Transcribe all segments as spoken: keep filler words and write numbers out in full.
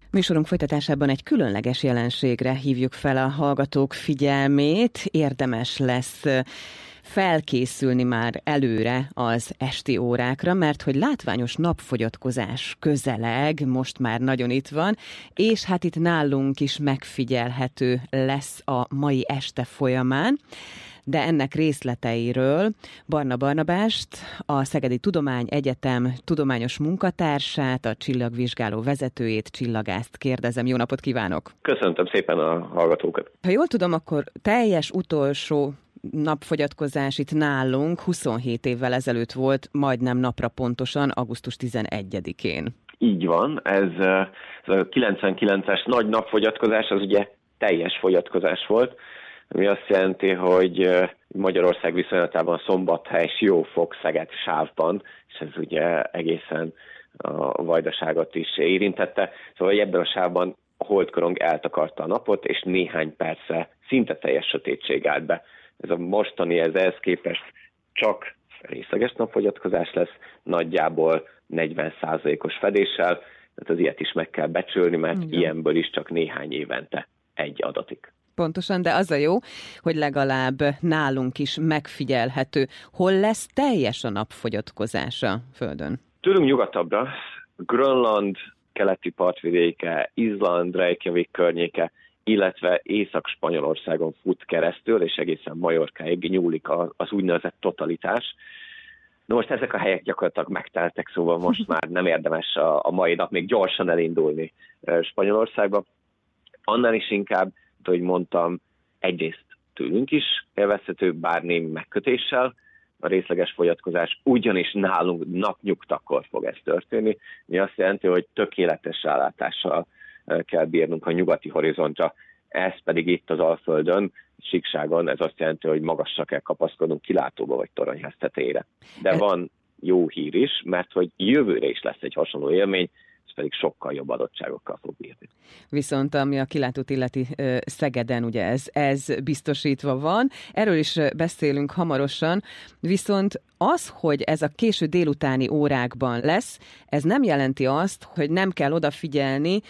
Műsorunk folytatásában egy különleges jelenségre hívjuk fel a hallgatók figyelmét. Érdemes lesz felkészülni már előre az esti órákra, mert hogy látványos napfogyatkozás közeleg, most már nagyon itt van, és hát itt nálunk is megfigyelhető lesz a mai este folyamán. De ennek részleteiről Barna Barnabást, a Szegedi Tudományegyetem tudományos munkatársát, a csillagvizsgáló vezetőjét, Csillagászt kérdezem. Jó napot kívánok! Köszöntöm szépen a hallgatókat! Ha jól tudom, akkor teljes utolsó napfogyatkozás itt nálunk huszonhét évvel ezelőtt volt, majdnem napra pontosan, augusztus tizenegyedikén. Így van, ez, ez a kilencvenkilences nagy napfogyatkozás, az ugye teljes fogyatkozás volt, ami azt jelenti, hogy Magyarország viszonylatában Szombathely, Siófok, Szeged sávban, és ez ugye egészen a Vajdaságot is érintette. Szóval ebben a sávban a holdkorong eltakarta a napot, és néhány percre szinte teljes sötétség állt be. Ez a mostani, ez ehhez képest csak részleges napfogyatkozás lesz, nagyjából negyven százalékos fedéssel, tehát az ilyet is meg kell becsülni, mert igen, ilyenből is csak néhány évente egy adatik. Pontosan, de az a jó, hogy legalább nálunk is megfigyelhető. Hol lesz teljes a napfogyatkozás a Földön? Tőlünk nyugatabbra, Grönland keleti partvidéke, Izland, Reykjavik környéke, illetve Észak-Spanyolországon fut keresztül, és egészen Majorkáig nyúlik az úgynevezett totalitás. Na most ezek a helyek gyakorlatilag megteltek, szóval most már nem érdemes a, a mai nap még gyorsan elindulni Spanyolországba. Annál is inkább, hogy mondtam, egyrészt tőlünk is élvezhető, bár némi megkötéssel a részleges fogyatkozás, ugyanis nálunk napnyugtakor fog ez történni, mi azt jelenti, hogy tökéletes rálátással kell bírnunk a nyugati horizontra, ez pedig itt az Alföldön, Síkságon, ez azt jelenti, hogy magasra kell kapaszkodnunk kilátóba vagy toronyház tetejére. De van jó hír is, mert hogy jövőre is lesz egy hasonló élmény, ez pedig sokkal jobb adottságokkal fog bírni. Viszont ami a kilátót illeti Szegeden, ugye ez, ez biztosítva van, erről is beszélünk hamarosan, viszont az, hogy ez a késő délutáni órákban lesz, ez nem jelenti azt, hogy nem kell odafigyelni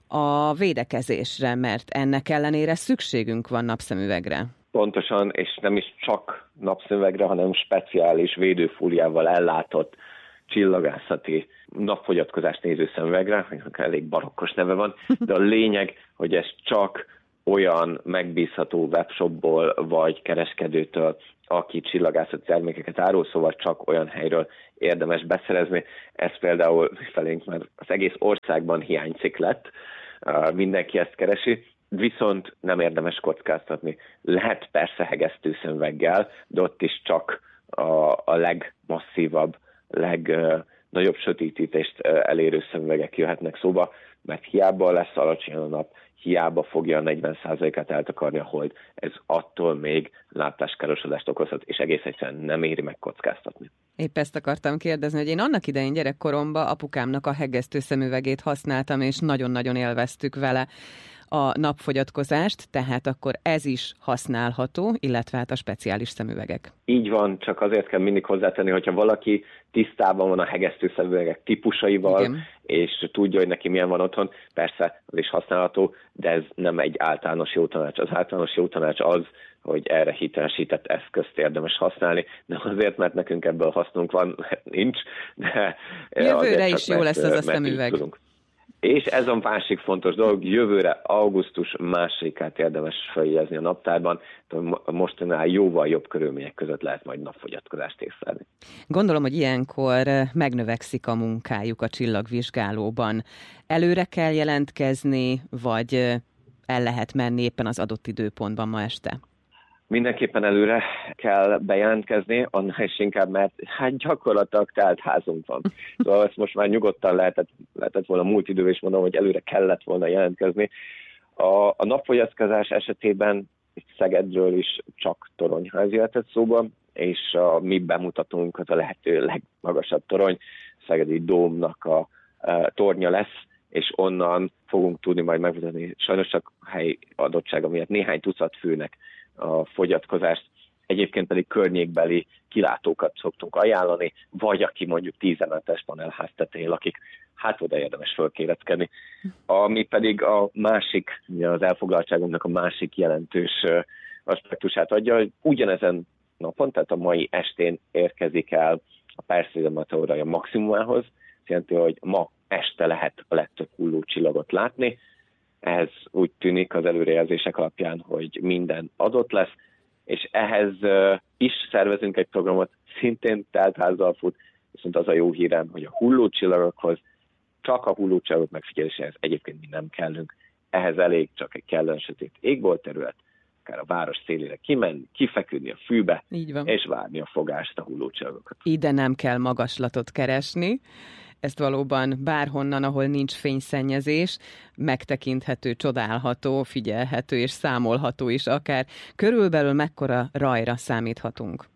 a védekezésre, mert ennek ellenére szükségünk van napszemüvegre. Pontosan, és nem is csak napszemüvegre, hanem speciális védőfóliával ellátott csillagászati napfogyatkozást néző szemüvegre, elég barokkos neve van, de a lényeg, hogy ez csak olyan megbízható webshopból vagy kereskedőtől, aki csillagászati termékeket árul, szóval csak olyan helyről érdemes beszerezni. Ez például felénk már az egész országban hiánycikk lett, mindenki ezt keresi, viszont nem érdemes kockáztatni. Lehet persze hegesztő szemüveggel, de ott is csak a, a legmasszívabb, legnagyobb sötétítést elérő szemüvegek jöhetnek szóba, mert hiába lesz alacsony a nap, hiába fogja a negyven százalékát eltakarni a hold, ez attól még látáskárosodást okozhat, és egész egyszerűen nem éri meg kockáztatni. Épp ezt akartam kérdezni, hogy én annak idején gyerekkoromban apukámnak a hegesztő szemüvegét használtam, és nagyon-nagyon élveztük vele a napfogyatkozást, tehát akkor ez is használható, illetve hát a speciális szemüvegek. Így van, csak azért kell mindig hozzátenni, hogyha valaki tisztában van a hegesztő szemüvegek típusaival, igen, és tudja, hogy neki milyen van otthon, persze az is használható, de ez nem egy általános jó tanács. Az általános jó tanács az, hogy erre hitelesített eszközt érdemes használni, nem azért, mert nekünk ebből hasznunk van, nincs, de jövőre is jó lesz az a szemüveg. És ez a másik fontos dolog, jövőre augusztus másodikát érdemes feljegyezni a naptárban, mostanában jóval jobb körülmények között lehet majd napfogyatkozást észlelni. Gondolom, hogy ilyenkor megnövekszik a munkájuk a csillagvizsgálóban. Előre kell jelentkezni, vagy el lehet menni éppen az adott időpontban ma este? Mindenképpen előre kell bejelentkezni, annál is inkább, mert hát gyakorlatilag telt házunk van. Szóval ezt most már nyugodtan lehetett, lehetett volna múlt időben is mondom, hogy előre kellett volna jelentkezni. A, a napfogyatkozás esetében Szegedről is csak toronyház jöhetett szóba, és a mi bemutatónkat a lehető legmagasabb torony, Szegedi Dómnak a, a tornya lesz, és onnan fogunk tudni majd megmutatni, sajnos csak helyi adottsága miatt néhány tucat főnek a fogyatkozást, egyébként pedig környékbeli kilátókat szoktunk ajánlani, vagy aki mondjuk tíz emeletes panelház tetején lakik, hát oda érdemes fölkéreckedni. Ami pedig a másik, az elfoglaltságunknak a másik jelentős aspektusát adja, hogy ugyanezen napon, tehát a mai estén érkezik el a Perseide meteoraja maximumához. Ez jelenti, hogy ma este lehet a legtöbb hullócsillagot látni. Ez úgy tűnik az előrejelzések alapján, hogy minden adott lesz, és ehhez is szervezünk egy programot, szintén teltházzal fut, viszont az a jó hírem, hogy a hullócsillagokhoz, csak a hullócsillagok megfigyeléséhez egyébként mi nem kellünk. Ehhez elég csak egy kellően sötét égboltterület, akár a város szélére kimenni, kifeküdni a fűbe, és várni a fogást, a hullócsillagokat. Ide nem kell magaslatot keresni. Ezt valóban bárhonnan, ahol nincs fényszennyezés, megtekinthető, csodálható, figyelhető és számolható is akár. Körülbelül mekkora rajra számíthatunk?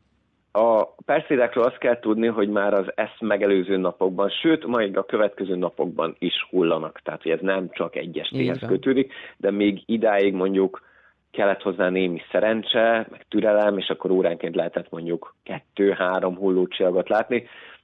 A Perseidákról azt kell tudni, hogy már az ezt megelőző napokban, sőt, majd a következő napokban is hullanak. Tehát, hogy ez nem csak egy estéhez kötődik, de még idáig mondjuk kellett hozzá némi szerencse, meg türelem, és akkor óránként lehetett mondjuk kettő-három hullócsillagot látni.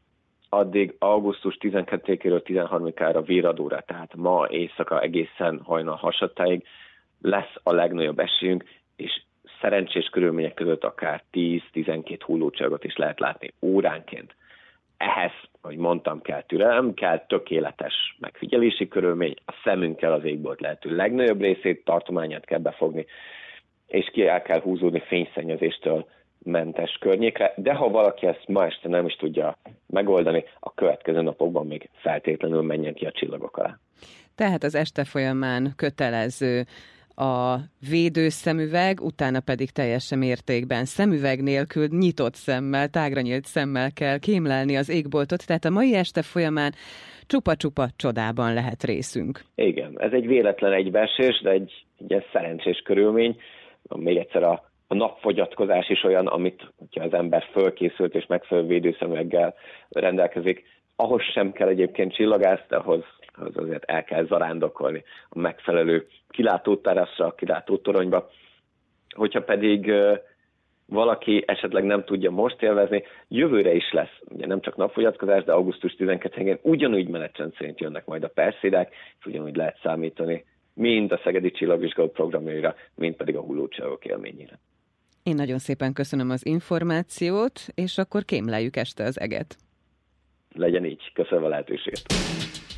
Addig augusztus tizenkettedikéről tizenharmadikára virradóra, tehát ma éjszaka egészen hajnal hasadtáig lesz a legnagyobb esélyünk, és szerencsés körülmények között akár tíz-tizenkét hullócsillagot is lehet látni óránként. Ehhez, ahogy mondtam, kell türelem, kell tökéletes megfigyelési körülmény, a szemünkkel az égbolt lehető legnagyobb részét, tartományát kell befogni, és ki el kell húzódni fényszennyezéstől mentes környékre, de ha valaki ezt ma este nem is tudja megoldani, a következő napokban még feltétlenül menjen ki a csillagok alá. Tehát az este folyamán kötelező a védőszemüveg, utána pedig teljes mértékben szemüveg nélkül nyitott szemmel, tágra nyílt szemmel kell kémlelni az égboltot, tehát a mai este folyamán csupa-csupa csodában lehet részünk. Igen, ez egy véletlen egybeesés, de egy, egy szerencsés körülmény. Még egyszer a A napfogyatkozás is olyan, amit, hogyha az ember fölkészült és megfelelő védőszemüveggel rendelkezik, ahhoz sem kell egyébként csillagász, de ahhoz, ahhoz azért el kell zarándokolni a megfelelő kilátóteraszra, kilátótoronyba. Hogyha pedig uh, valaki esetleg nem tudja most élvezni, jövőre is lesz, ugye nem csak napfogyatkozás, de augusztus tizenkettedikén ugyanúgy menetrend szerint jönnek majd a Perseidák, és ugyanúgy lehet számítani mind a Szegedi Csillagvizsgáló programjaira, mind pedig a hullócsillagok élményére. Én nagyon szépen köszönöm az információt, és akkor kémleljük este az eget. Legyen így. Köszönöm a lehetőséget.